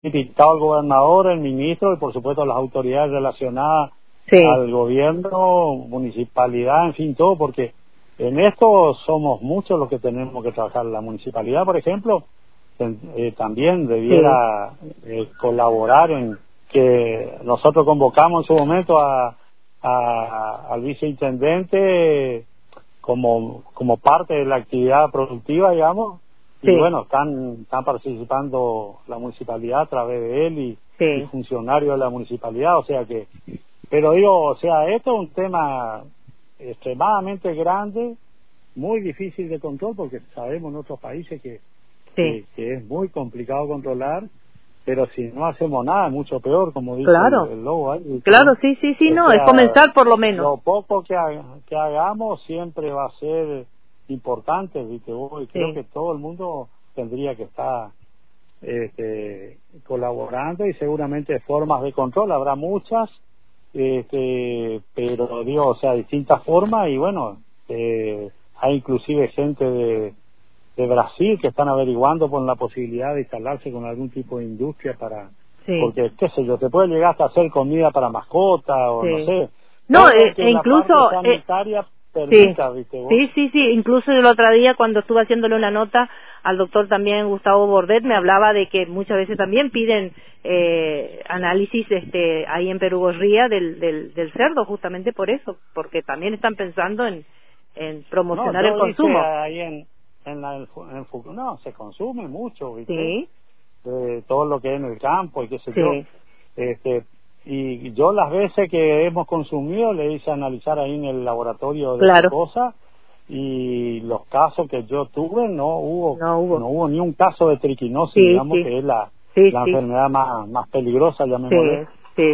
invitado al gobernador, el ministro y por supuesto las autoridades relacionadas al gobierno, municipalidad, en fin, todo, porque en esto somos muchos los que tenemos que trabajar. La municipalidad, por ejemplo, también debiera colaborar en que nosotros convocamos en su momento al viceintendente como parte de la actividad productiva, digamos, y bueno, están participando la municipalidad a través de él y funcionarios de la municipalidad, o sea que, pero digo, o sea, esto es un tema extremadamente grande, muy difícil de control, porque sabemos en otros países que es muy complicado controlar, pero si no hacemos nada, mucho peor, como dice el lobo ahí. Claro, sí, no, es comenzar por lo menos. Lo poco que hagamos siempre va a ser importante, ¿viste vos? Y creo que todo el mundo tendría que estar colaborando, y seguramente formas de control habrá muchas, pero digo, o sea, distintas formas, y bueno, hay inclusive gente de Brasil que están averiguando por la posibilidad de instalarse con algún tipo de industria para, porque qué sé yo, te puede llegar hasta hacer comida para mascota o no sé, no, incluso sanitaria permita, ¿viste vos? Sí, incluso el otro día cuando estuve haciéndole una nota al doctor también Gustavo Bordet, me hablaba de que muchas veces también piden análisis ahí en Perugorría del cerdo, justamente por eso, porque también están pensando en promocionar el consumo. Ahí no, se consume mucho, ¿viste? Todo lo que hay en el campo y qué sé yo. Y yo las veces que hemos consumido le hice analizar ahí en el laboratorio de cosas, y los casos que yo tuve no hubo ni un caso de triquinosis, digamos, que es la enfermedad más peligrosa, llamémosle.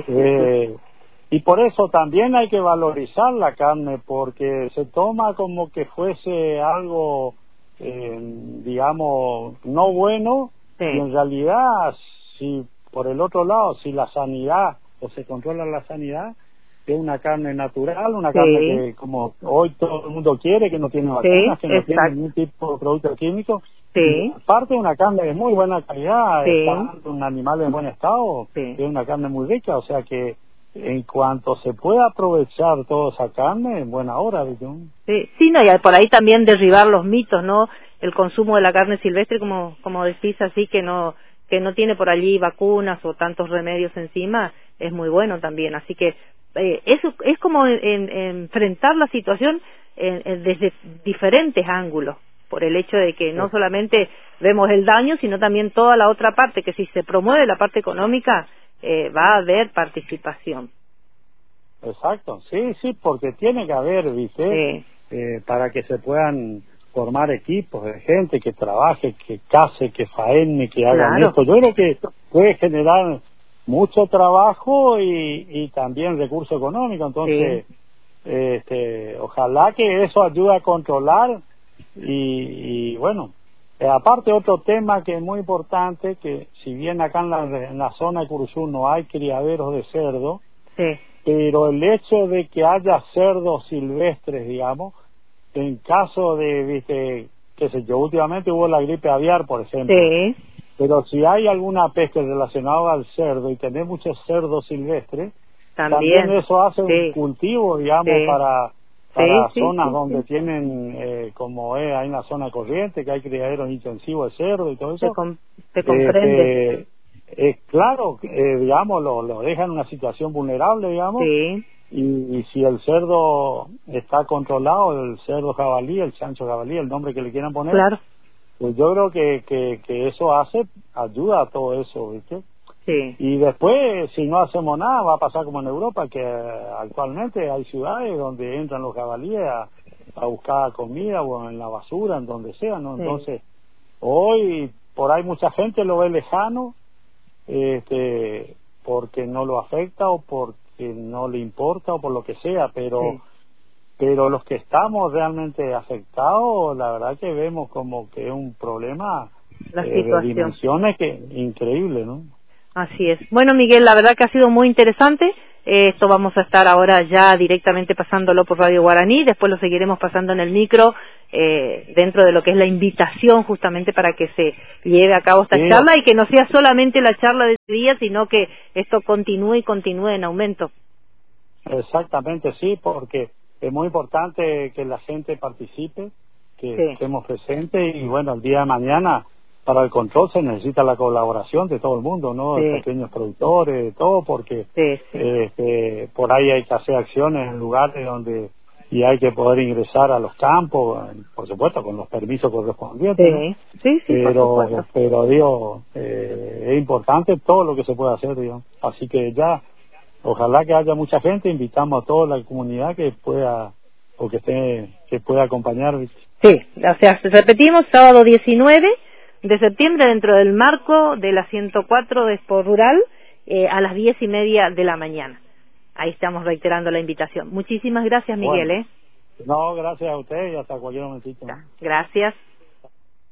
Y por eso también hay que valorizar la carne, porque se toma como que fuese algo digamos no bueno, y en realidad, si por el otro lado, si la sanidad o se controla la sanidad, es una carne natural, una carne que como hoy todo el mundo quiere, que no tiene vacunas, que no tiene ningún tipo de producto químico, aparte una carne de muy buena calidad, un animal en buen estado, es una carne muy rica, o sea que en cuanto se pueda aprovechar toda esa carne, en buena hora, ¿viste? No, y por ahí también derribar los mitos, ¿no? El consumo de la carne silvestre, como decís, así que no tiene por allí vacunas o tantos remedios encima, es muy bueno también. Así que eso es como enfrentar la situación desde diferentes ángulos, por el hecho de que no solamente vemos el daño, sino también toda la otra parte, que si se promueve la parte económica, va a haber participación. Exacto, sí, porque tiene que haber, ¿viste? Para que se puedan formar equipos de gente que trabaje, que case, que faene, que hagan esto. Yo creo que puede generar mucho trabajo y también recurso económico, entonces ojalá que eso ayude a controlar y bueno, aparte otro tema que es muy importante, que si bien acá en la zona de Curuzú no hay criaderos de cerdo, pero el hecho de que haya cerdos silvestres, digamos, en caso de, viste, qué sé yo, últimamente hubo la gripe aviar, por ejemplo, pero si hay alguna peste relacionada al cerdo y tener muchos cerdos silvestres, también eso hace un cultivo, digamos, para zonas donde tienen, como es ahí en la zona corriente, que hay criaderos intensivos de cerdo y todo eso. Se comprende. Claro, digamos, lo deja en una situación vulnerable, digamos, y si el cerdo está controlado, el cerdo jabalí, el chancho jabalí, el nombre que le quieran poner, pues yo creo que eso ayuda a todo eso, ¿viste? Y después, si no hacemos nada, va a pasar como en Europa, que actualmente hay ciudades donde entran los jabalíes a buscar comida o en la basura, en donde sea, ¿no? Entonces, hoy por ahí mucha gente lo ve lejano, porque no lo afecta o porque no le importa o por lo que sea, pero los que estamos realmente afectados, la verdad que vemos como que es un problema de dimensiones increíble, ¿no? Así es. Bueno, Miguel, la verdad que ha sido muy interesante. Esto vamos a estar ahora ya directamente pasándolo por Radio Guaraní, después lo seguiremos pasando en el micro, dentro de lo que es la invitación justamente para que se lleve a cabo esta charla y que no sea solamente la charla de ese día, sino que esto continúe en aumento. Exactamente, sí, porque es muy importante que la gente participe, que estemos presentes y bueno, el día de mañana para el control se necesita la colaboración de todo el mundo, ¿no? De pequeños productores, de todo, porque por ahí hay que hacer acciones en lugares donde y hay que poder ingresar a los campos, por supuesto, con los permisos correspondientes, ¿no? Pero digo, es importante todo lo que se puede hacer, digo. Así que ya, ojalá que haya mucha gente, invitamos a toda la comunidad que pueda o que pueda acompañar. Sí, o sea, repetimos, sábado 19 de septiembre, dentro del marco de la 104 de Expo Rural, a las 10:30 de la mañana. Ahí estamos reiterando la invitación. Muchísimas gracias, Miguel. Bueno, no, gracias a usted y hasta cualquier momentito. Gracias.